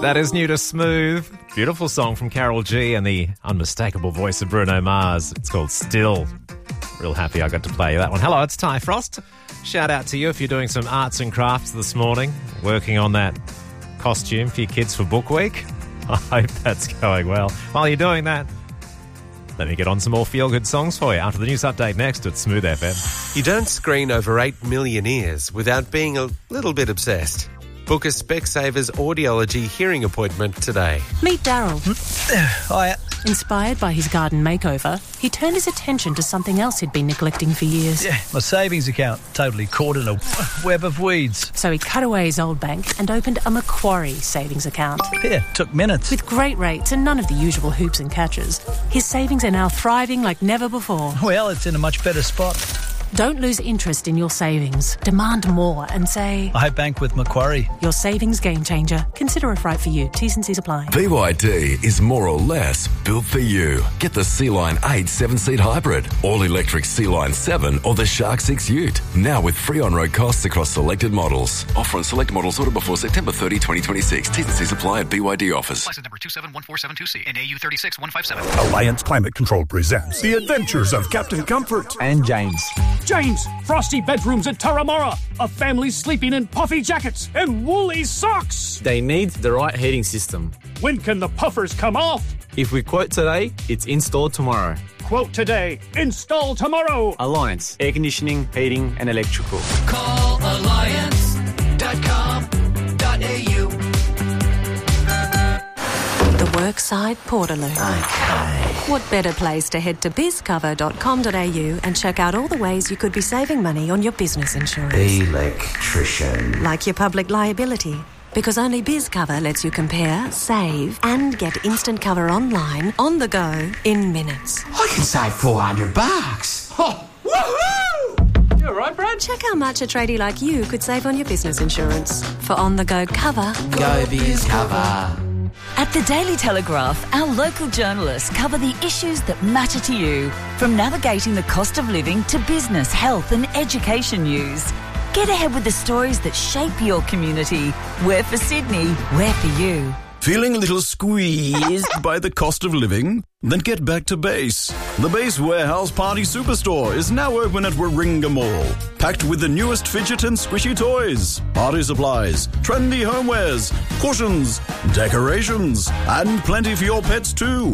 That is new to Smooth. Beautiful song from Carol G and the unmistakable voice of Bruno Mars. It's called Still. Real happy I got to play that one. Hello, it's Ty Frost. Shout out to you if you're doing some arts and crafts this morning, working on that costume for your kids for Book Week. I hope that's going well. While you're doing that, let me get on some more feel-good songs for you after the news update next at Smooth FM. You don't screen over 8 million ears without being a little bit obsessed. Book a Specsavers audiology hearing appointment today. Meet Daryl. Hiya. Inspired by his garden makeover, he turned his attention to something else he'd been neglecting for years. Yeah, my savings account totally caught in a web of weeds. So he cut away his old bank and opened a Macquarie savings account. Yeah, took minutes. With great rates and none of the usual hoops and catches, his savings are now thriving like never before. Well, it's in a much better spot. Don't lose interest in your savings. Demand more and say, I bank with Macquarie. Your savings game changer. Consider if right for you. T's and C's apply. BYD is more or less built for you. Get the Sea-Line 8 7-seat hybrid, all-electric Sea-Line 7 or the Shark 6 Ute. Now with free on-road costs across selected models. Offer on select models ordered before September 30, 2026. T's and C's apply at BYD office. License number 271472C and AU 36157. Alliance Climate Control presents The Adventures of Captain Comfort and James. James, frosty bedrooms at Turramurra. A family sleeping in puffy jackets and woolly socks. They need the right heating system. When can the puffers come off? If we quote today, it's installed tomorrow. Quote today, install tomorrow. Alliance, air conditioning, heating and electrical. Call alliance.com.au. The Workside Portaloo. Okay. What better place to head to bizcover.com.au and check out all the ways you could be saving money on your business insurance. Electrician. Like your public liability. Because only BizCover lets you compare, save, and get instant cover online, on the go, in minutes. I can save $400. Oh, woohoo! You all right, Brad? Check how much a tradie like you could save on your business insurance. For on-the-go cover, go BizCover. At the Daily Telegraph, our local journalists cover the issues that matter to you, from navigating the cost of living to business, health and education news. Get ahead with the stories that shape your community. We're for Sydney, we're for you. Feeling a little squeezed by the cost of living? Then get back to Base. The Base Warehouse Party Superstore is now open at Warringah Mall. Packed with the newest fidget and squishy toys, party supplies, trendy homewares, cushions, decorations, and plenty for your pets too.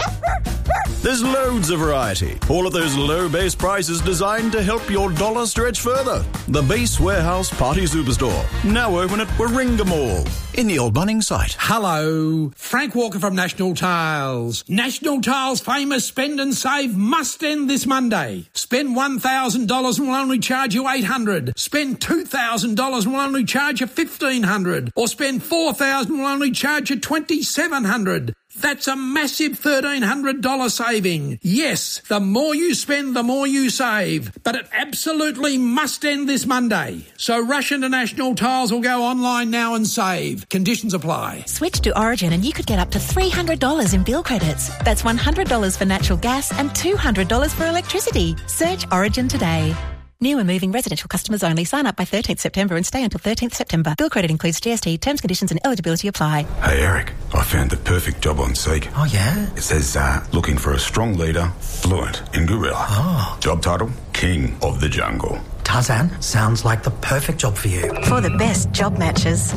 There's loads of variety. All of those low base prices designed to help your dollar stretch further. The Base Warehouse Party Superstore. Now open at Warringah Mall. In the old Bunnings site. Hello. Frank Walker from National Tiles. National Tiles' famous Spend and Save must end this Monday. Spend $1,000 and we'll only charge you $800. Spend $2,000 and we'll only charge you $1,500. Or spend $4,000 and we'll only charge you $2,700. That's a massive $1,300 saving. Yes, the more you spend, the more you save. But it absolutely must end this Monday. So rush into National Tiles or go online now and save. Conditions apply. Switch to Origin and you could get up to $300 in bill credits. That's $100 for natural gas and $200 for electricity. Search Origin today. New and moving residential customers only. Sign up by 13th September and stay until 13th September. Bill credit includes GST. Terms, conditions and eligibility apply. Hey, Eric, I found the perfect job on Seek. Oh, yeah? It says, looking for a strong leader, fluent in gorilla. Oh. Job title, King of the Jungle. Tarzan, sounds like the perfect job for you. For the best job matches.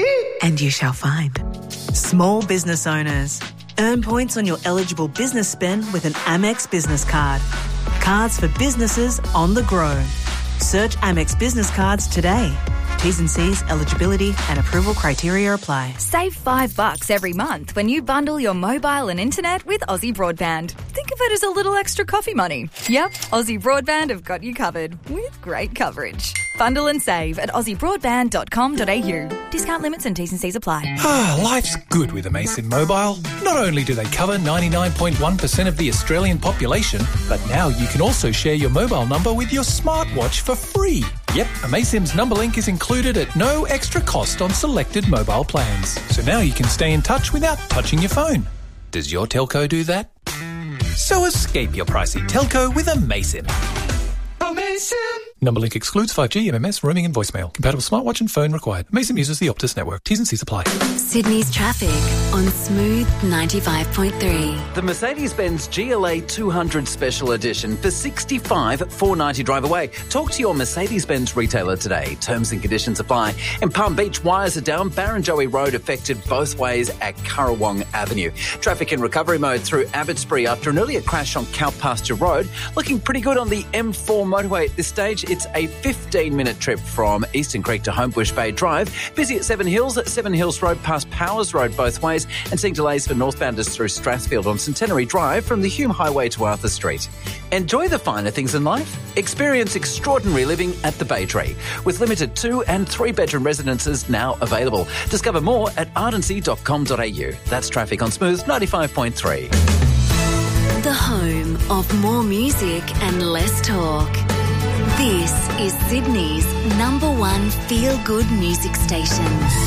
And you shall find. Small business owners. Earn points on your eligible business spend with an Amex business card. Cards for businesses on the grow. Search Amex Business Cards today. T's and C's, eligibility and approval criteria apply. Save $5 every month when you bundle your mobile and internet with Aussie Broadband. Think of it as a little extra coffee money. Yep, Aussie Broadband have got you covered with great coverage. Bundle and save at aussiebroadband.com.au. Discount limits and T's and C's apply. Life's good with Amaysim Mobile. Not only do they cover 99.1% of the Australian population, but now you can also share your mobile number with your smartwatch for free. Yep, Amaysim's number link is included at no extra cost on selected mobile plans. So now you can stay in touch without touching your phone. Does your telco do that? So escape your pricey telco with Amaysim. Amaysim. Number link excludes 5G, MMS, roaming and voicemail. Compatible smartwatch and phone required. Mason uses the Optus network. T's and C's apply. Sydney's traffic on Smooth 95.3. The Mercedes-Benz GLA 200 Special Edition for $65,490 drive away. Talk to your Mercedes-Benz retailer today. Terms and conditions apply. In Palm Beach, wires are down. Barrenjoey Road affected both ways at Currawong Avenue. Traffic in recovery mode through Abbotsbury after an earlier crash on Cowpasture Road. Looking pretty good on the M4 motorway at this stage. It's a 15-minute trip from Eastern Creek to Homebush Bay Drive. Busy at Seven Hills Road past Powers Road both ways, and seeing delays for northbounders through Strathfield on Centenary Drive from the Hume Highway to Arthur Street. Enjoy the finer things in life. Experience extraordinary living at the Bay Tree, with limited 2- and 3-bedroom residences now available. Discover more at ardency.com.au. That's traffic on Smooth 95.3. The home of more music and less talk. This is Sydney's #1 feel-good music station.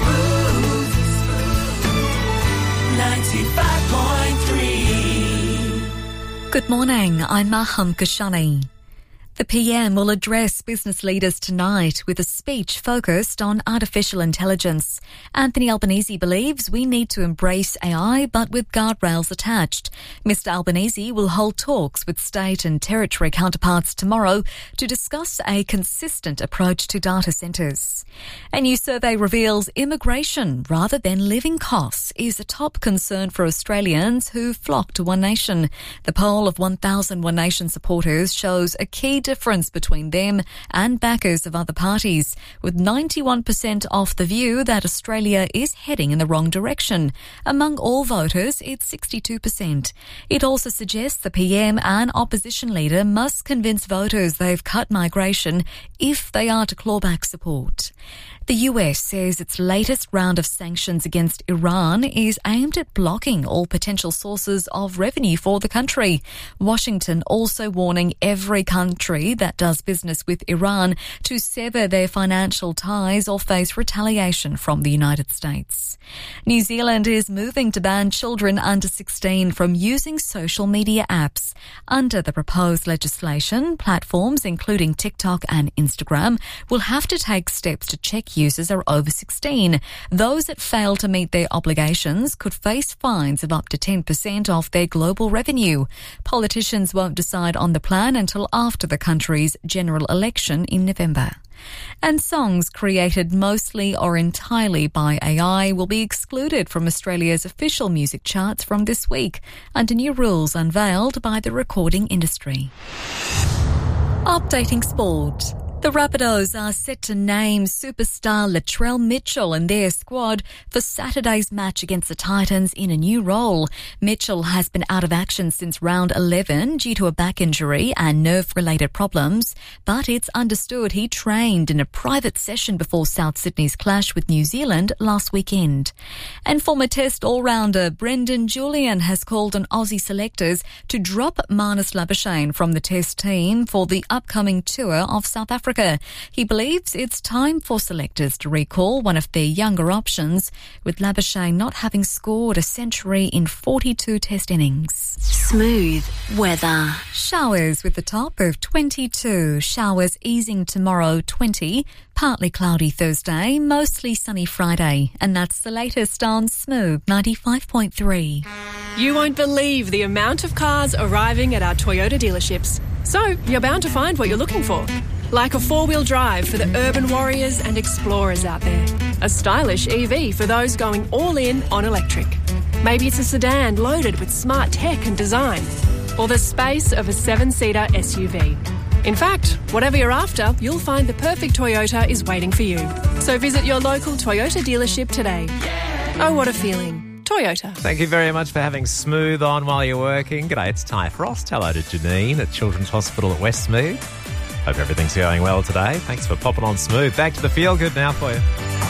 95.3. Good morning, I'm Maham Kashani. The PM will address business leaders tonight with a speech focused on artificial intelligence. Anthony Albanese believes we need to embrace AI, but with guardrails attached. Mr Albanese will hold talks with state and territory counterparts tomorrow to discuss a consistent approach to data centres. A new survey reveals immigration rather than living costs is a top concern for Australians who flock to One Nation. The poll of 1,000 One Nation supporters shows a key difference between them and backers of other parties, with 91% of the view that Australia is heading in the wrong direction. Among all voters, it's 62%. It also suggests the PM and opposition leader must convince voters they've cut migration if they are to claw back support. The US says its latest round of sanctions against Iran is aimed at blocking all potential sources of revenue for the country. Washington also warning every country that does business with Iran to sever their financial ties or face retaliation from the United States. New Zealand is moving to ban children under 16 from using social media apps. Under the proposed legislation, platforms including TikTok and Instagram will have to take steps to check users are over 16. Those that fail to meet their obligations could face fines of up to 10% of their global revenue. Politicians won't decide on the plan until after the country's general election in November. And songs created mostly or entirely by AI will be excluded from Australia's official music charts from this week, under new rules unveiled by the recording industry. Updating sport. The Rabbitohs are set to name superstar Latrell Mitchell and their squad for Saturday's match against the Titans in a new role. Mitchell has been out of action since round 11 due to a back injury and nerve-related problems, but it's understood he trained in a private session before South Sydney's clash with New Zealand last weekend. And former Test all-rounder Brendan Julian has called on Aussie selectors to drop Marnus Labuschagne from the Test team for the upcoming tour of South Africa. He believes it's time for selectors to recall one of their younger options, with Labuschagne not having scored a century in 42 Test innings. Smooth weather. Showers with a top of 22. Showers easing tomorrow, 20. Partly cloudy Thursday, mostly sunny Friday. And that's the latest on Smooth 95.3. You won't believe the amount of cars arriving at our Toyota dealerships. So you're bound to find what you're looking for. Like a 4-wheel drive for the urban warriors and explorers out there. A stylish EV for those going all in on electric. Maybe it's a sedan loaded with smart tech and design. Or the space of a 7-seater SUV. In fact, whatever you're after, you'll find the perfect Toyota is waiting for you. So visit your local Toyota dealership today. Oh, what a feeling. Toyota. Thank you very much for having Smooth on while you're working. G'day, it's Ty Frost. Hello to Janine at Children's Hospital at Westmead. Hope everything's going well today. Thanks for popping on Smooth. Back to the feel good now for you.